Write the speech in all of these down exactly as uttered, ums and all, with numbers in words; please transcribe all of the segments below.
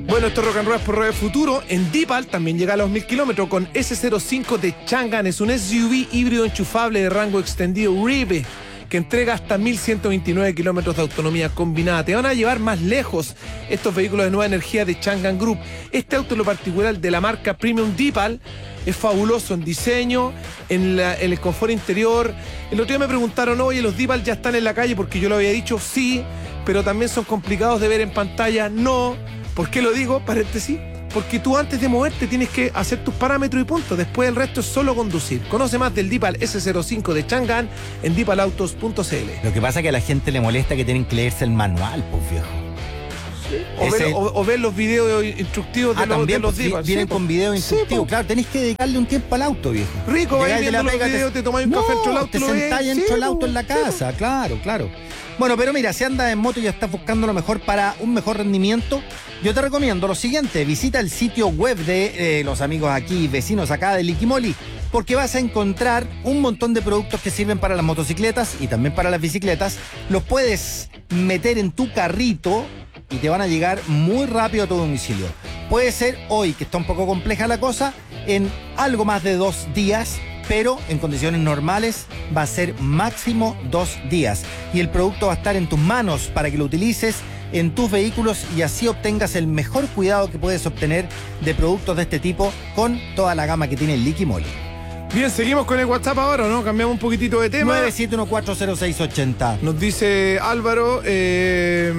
Bueno, esto es Rock and Roll por Radio Futuro. En Dipal también llega a los mil kilómetros con ese cero cinco de Chang'an. Es un S U V híbrido enchufable de rango extendido Rive que entrega hasta mil ciento veintinueve kilómetros de autonomía combinada. Te van a llevar más lejos estos vehículos de nueva energía de Chang'an Group. Este auto en lo particular de la marca Premium Dipal es fabuloso en diseño, en, la, en el confort interior. El otro día me preguntaron, oye, ¿los Dipal ya están en la calle? Porque yo lo había dicho, sí, pero también son complicados de ver en pantalla, no. ¿Por qué lo digo? Paréntesis. Porque tú antes de moverte tienes que hacer tus parámetros y puntos. Después el resto es solo conducir. Conoce más del Dipal ese cero cinco de Chang'an en dipal autos punto c l. Lo que pasa es que a la gente le molesta que tienen que leerse el manual, pues viejo. Sí. O, Ese... ver, o, o ver los videos instructivos de, ah, los, también, de los pues, Dipal. vienen sí, con videos instructivos. Sí, claro, tenés que dedicarle un tiempo al auto, viejo. Rico, vais Llegáis de viendo la los pega, videos, te, te tomáis un no, café dentro del auto. te lo sentáis veis, dentro sí, del auto en la sí, casa, claro, claro. Bueno, pero mira, si andas en moto y ya estás buscando lo mejor para un mejor rendimiento, yo te recomiendo lo siguiente: visita el sitio web de eh, los amigos aquí, vecinos acá de Liquimoli, porque vas a encontrar un montón de productos que sirven para las motocicletas y también para las bicicletas. Los puedes meter en tu carrito y te van a llegar muy rápido a tu domicilio. Puede ser hoy, que está un poco compleja la cosa, en algo más de dos días, pero en condiciones normales va a ser máximo dos días. Y el producto va a estar en tus manos para que lo utilices en tus vehículos y así obtengas el mejor cuidado que puedes obtener de productos de este tipo con toda la gama que tiene Liquimoli. Bien, seguimos con el WhatsApp ahora, ¿no? Cambiamos un poquitito de tema. nueve siete uno cuatro cero seis ocho cero. Nos dice Álvaro, eh,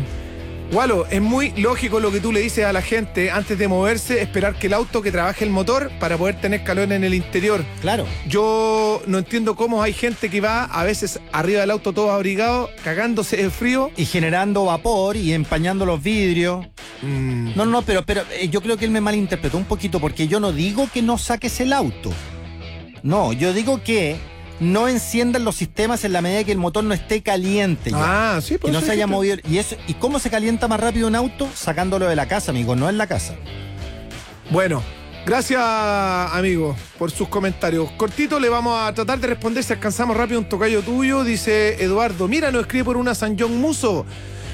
Walo, es muy lógico lo que tú le dices a la gente antes de moverse, esperar que el auto que trabaje el motor para poder tener calor en el interior. Claro. Yo no entiendo cómo hay gente que va a veces arriba del auto todo abrigado, cagándose de frío. Y generando vapor y empañando los vidrios. Mm. No, no, pero, pero eh, yo creo que él me malinterpretó un poquito, porque yo no digo que no saques el auto. No, yo digo que no enciendan los sistemas en la medida que el motor no esté caliente ya. Ah, sí, pues que no sí, se haya sí, movido. ¿Y, eso, ¿Y cómo se calienta más rápido un auto? Sacándolo de la casa, amigo, no en la casa. Bueno, gracias, amigo, por sus comentarios. Cortito, le vamos a tratar de responder si alcanzamos rápido un tocayo tuyo. Dice Eduardo, mira, nos escribe por una San John Muso.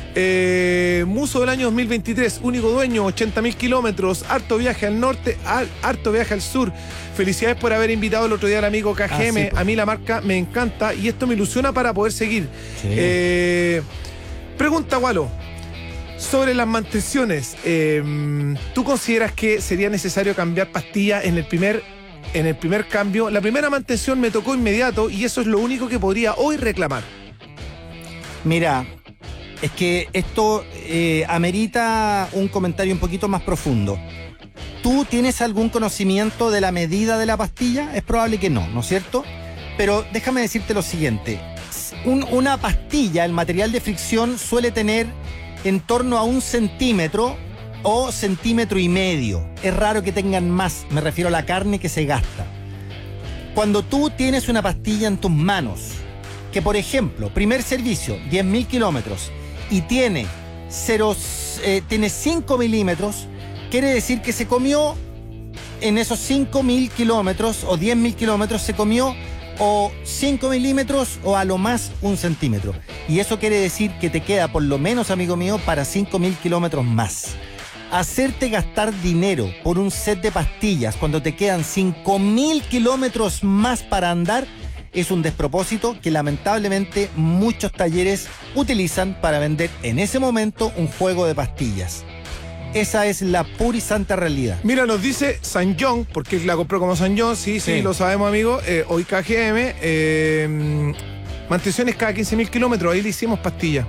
Eh, Muso del año dos mil veintitrés, único dueño, ochenta mil kilómetros, harto viaje al norte, al, harto viaje al sur. Felicidades por haber invitado el otro día al amigo K G M. Ah, sí, pues. A mí la marca me encanta y esto me ilusiona para poder seguir. Sí. Eh, pregunta, Walo, sobre las mantenciones. Eh, ¿Tú consideras que sería necesario cambiar pastillas en el primer, en el primer cambio? La primera mantención me tocó inmediato y eso es lo único que podría hoy reclamar. Mira, es que esto eh, amerita un comentario un poquito más profundo. ¿Tú tienes algún conocimiento de la medida de la pastilla? Es probable que no, ¿no es cierto? Pero déjame decirte lo siguiente. Un, una pastilla, el material de fricción, suele tener en torno a un centímetro o centímetro y medio. Es raro que tengan más, me refiero a la carne que se gasta. Cuando tú tienes una pastilla en tus manos, que por ejemplo, primer servicio, diez mil kilómetros, y tiene, cero, eh, tiene cinco milímetros, quiere decir que se comió en esos cinco mil kilómetros o diez mil kilómetros, se comió o cinco milímetros o a lo más un centímetro. Y eso quiere decir que te queda por lo menos, amigo mío, para cinco mil kilómetros más. Hacerte gastar dinero por un set de pastillas cuando te quedan cinco mil kilómetros más para andar es un despropósito que lamentablemente muchos talleres utilizan para vender en ese momento un juego de pastillas. Esa es la pura y santa realidad. Mira, nos dice San John, porque la compró como San John, sí, sí, sí, lo sabemos, amigo. Eh, hoy K G M, eh, mantenciones cada quince mil kilómetros, ahí le hicimos pastillas.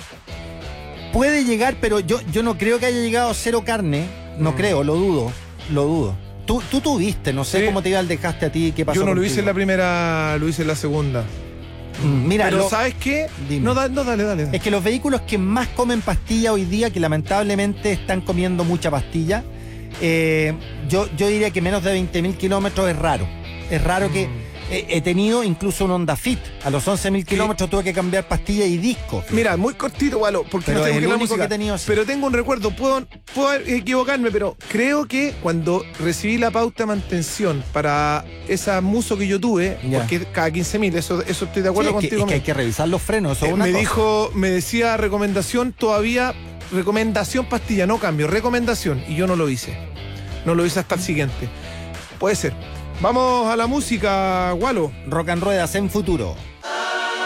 Puede llegar, pero yo, yo no creo que haya llegado a cero carne, no mm. creo, lo dudo, lo dudo. Tú, tú tuviste, no sé sí. cómo te iba el dejaste a ti, qué pasó. Yo no contigo. Lo hice en la primera, lo hice en la segunda. Mm, mira, pero lo, ¿sabes qué? No, da, no, dale, dale. Es que los vehículos que más comen pastilla hoy día, que lamentablemente están comiendo mucha pastilla, eh, yo, yo diría que menos de veinte mil kilómetros es raro. Es raro mm. que... He tenido incluso un Honda Fit. A los once mil kilómetros tuve que cambiar pastilla y disco. Mira, muy cortito, Walo, porque pero no tengo es que el la único música, que he tenido así. Pero tengo un recuerdo, puedo, puedo equivocarme, pero creo que cuando recibí la pauta de mantención para esa Muso que yo tuve, ya. porque cada quince mil, eso, eso estoy de acuerdo sí, es contigo. Que, es que hay que revisar los frenos, eso es eh, una me cosa. dijo, me decía recomendación todavía recomendación pastilla, no cambio, recomendación. Y yo no lo hice. No lo hice hasta el siguiente. Puede ser. Vamos a la música, Gualo. Rock and Ruedas en Futuro.